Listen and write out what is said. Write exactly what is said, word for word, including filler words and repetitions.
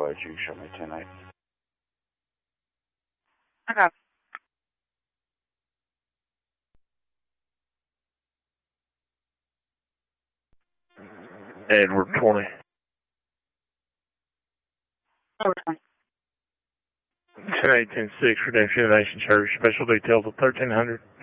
go ahead, you show me ten eight. Okay. Edward twenty. Over twenty. ten eight ten six, Redemption Nation Church, special details of thirteen hundred.